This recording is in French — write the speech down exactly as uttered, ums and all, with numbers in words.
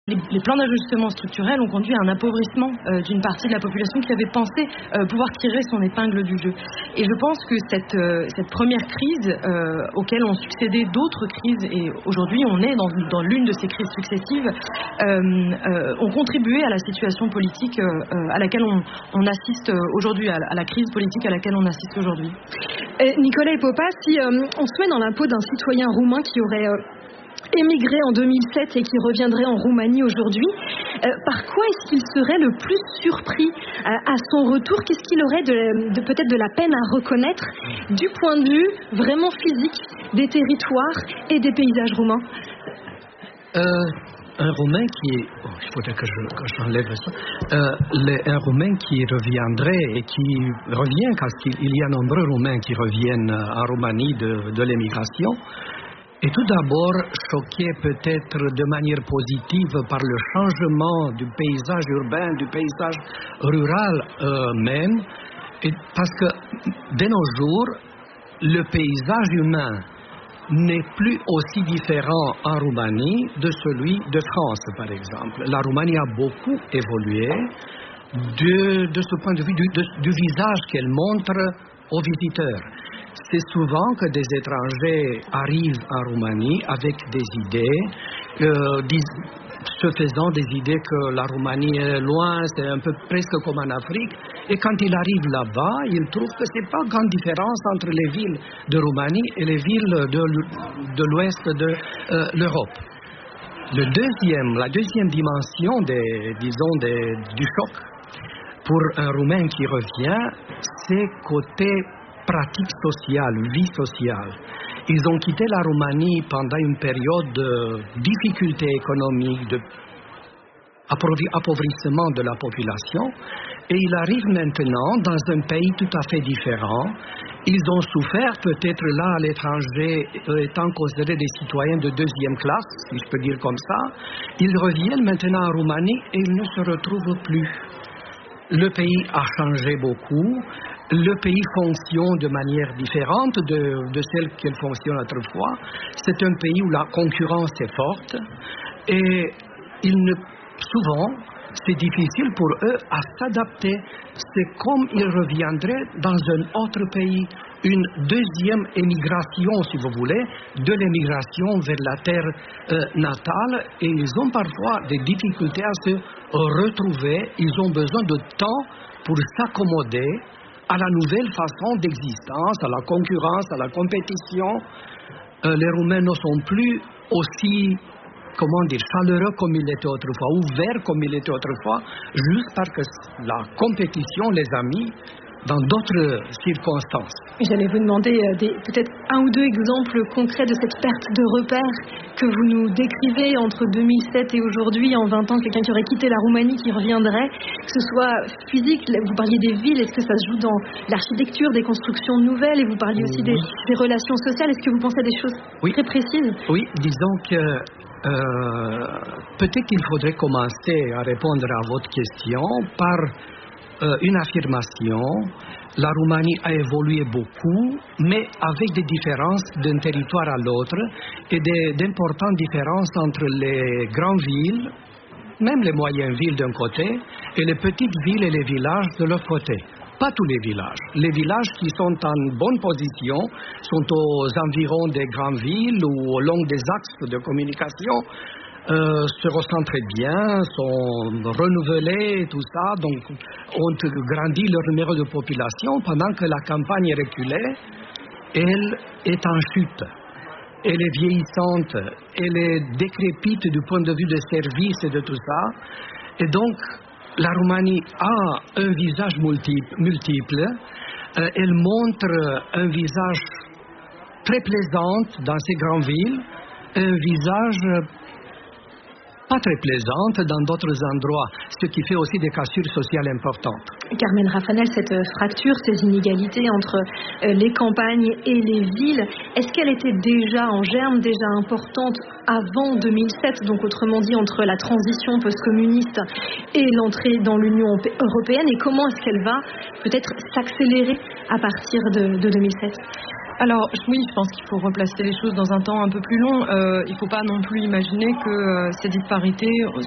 Les, les plans d'ajustement structurel ont conduit à un appauvrissement euh, d'une partie de la population qui avait pensé euh, pouvoir tirer son épingle du jeu. Et je pense que cette, euh, cette première crise euh, auquel ont succédé d'autres crises, et aujourd'hui on est dans, dans l'une de ces crises successives, euh, euh, ont contribué à la situation politique euh, à laquelle on, on assiste aujourd'hui, à la, à la crise politique à laquelle on assiste aujourd'hui. Et Nicolae Popa, si euh, on se met dans la peau d'un citoyen roumain qui aurait... Euh... émigré en deux mille sept et qui reviendrait en Roumanie aujourd'hui, euh, par quoi est-ce qu'il serait le plus surpris euh, à son retour? Qu'est-ce qu'il aurait de, de, peut-être de la peine à reconnaître du point de vue vraiment physique des territoires et des paysages roumains? euh, Un Roumain qui est... Oh, il faudrait que, je, que j'enlève ça. Euh, le, un Roumain qui reviendrait et qui revient, parce qu'il y a nombreux Roumains qui reviennent en Roumanie de, de l'émigration, et tout d'abord, choqué peut-être de manière positive par le changement du paysage urbain, du paysage rural euh, même, et parce que de nos jours, le paysage humain n'est plus aussi différent en Roumanie de celui de France, par exemple. La Roumanie a beaucoup évolué de, de ce point de vue du, de, du visage qu'elle montre aux visiteurs. C'est souvent que des étrangers arrivent en Roumanie avec des idées, euh, se faisant des idées que la Roumanie est loin, c'est un peu presque comme en Afrique. Et quand ils arrivent là-bas, ils trouvent que c'est pas grande différence entre les villes de Roumanie et les villes de, de l'ouest de euh, l'Europe. Le deuxième, la deuxième dimension des, disons, des, du choc pour un Roumain qui revient, c'est côté pratique sociale, vie sociale. Ils ont quitté la Roumanie pendant une période de difficulté économique, de appauvrissement de la population, et ils arrivent maintenant dans un pays tout à fait différent. Ils ont souffert, peut-être là à l'étranger, étant considérés des citoyens de deuxième classe, si je peux dire comme ça. Ils reviennent maintenant en Roumanie et ils ne se retrouvent plus. Le pays a changé beaucoup. Le pays fonctionne de manière différente de, de celle qu'il fonctionne autrefois. C'est un pays où la concurrence est forte et il ne, souvent, c'est difficile pour eux à s'adapter. C'est comme ils reviendraient dans un autre pays, une deuxième émigration, si vous voulez, de l'émigration vers la terre euh, natale, et ils ont parfois des difficultés à se retrouver. Ils ont besoin de temps pour s'accommoder à la nouvelle façon d'existence, à la concurrence, à la compétition. Euh, les Roumains ne sont plus aussi, comment dire, chaleureux comme ils étaient autrefois, ouverts comme ils étaient autrefois, juste parce que la compétition les a mis dans d'autres circonstances. J'allais vous demander euh, des, peut-être un ou deux exemples concrets de cette perte de repères que vous nous décrivez entre deux mille sept et aujourd'hui, en vingt ans, quelqu'un qui aurait quitté la Roumanie, qui reviendrait, que ce soit physique, vous parliez des villes, est-ce que ça se joue dans l'architecture, des constructions nouvelles, et vous parliez aussi oui. des, des relations sociales, est-ce que vous pensez à des choses oui. très précises? Oui, disons que euh, peut-être qu'il faudrait commencer à répondre à votre question par Euh, une affirmation. La Roumanie a évolué beaucoup, mais avec des différences d'un territoire à l'autre et des, d'importantes différences entre les grandes villes, même les moyennes villes d'un côté, et les petites villes et les villages de l'autre côté. Pas tous les villages. Les villages qui sont en bonne position sont aux environs des grandes villes ou au long des axes de communication. Euh, se ressentent très bien, sont renouvelés, tout ça, donc ont grandi leur numéro de population pendant que la campagne reculait, elle est en chute. Elle est vieillissante, elle est décrépite du point de vue des services et de tout ça. Et donc, la Roumanie a un visage multiple, multiple. Euh, elle montre un visage très plaisant dans ces grandes villes, un visage pas très plaisante dans d'autres endroits, ce qui fait aussi des cassures sociales importantes. Carmen Rafanel, cette fracture, ces inégalités entre euh, les campagnes et les villes, est-ce qu'elle était déjà en germe, déjà importante avant deux mille sept, donc autrement dit entre la transition post-communiste et l'entrée dans l'Union européenne, et comment est-ce qu'elle va peut-être s'accélérer à partir de, de deux mille sept? Alors oui, je pense qu'il faut replacer les choses dans un temps un peu plus long. Euh, il ne faut pas non plus imaginer que euh, ces disparités